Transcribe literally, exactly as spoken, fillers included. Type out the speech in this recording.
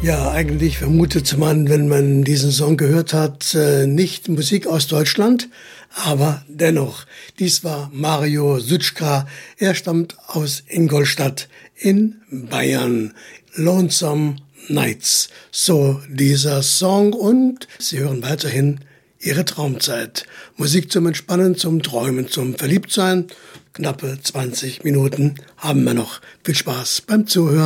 Ja, eigentlich vermutet man, wenn man diesen Song gehört hat, nicht Musik aus Deutschland, aber dennoch, dies war Mario Sütschka. Er stammt aus Ingolstadt in Bayern. Lonesome Nights, so dieser Song, und Sie hören weiterhin Ihre Traumzeit. Musik zum Entspannen, zum Träumen, zum Verliebtsein. Knappe zwanzig Minuten haben wir noch. Viel Spaß beim Zuhören.